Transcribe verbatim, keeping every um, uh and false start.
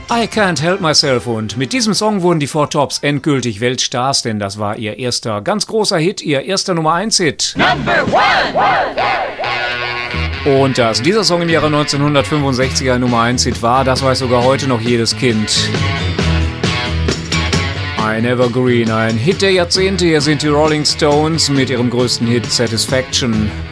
I Can't Help Myself, und mit diesem Song wurden die Four Tops endgültig Weltstars, denn das war ihr erster ganz großer Hit, ihr erster Nummer eins Hit. Number one! Und dass dieser Song im Jahre neunzehnhundertfünfundsechzig ein Nummer eins Hit war, das weiß sogar heute noch jedes Kind. Ein Evergreen, ein Hit der Jahrzehnte. Hier sind die Rolling Stones mit ihrem größten Hit Satisfaction.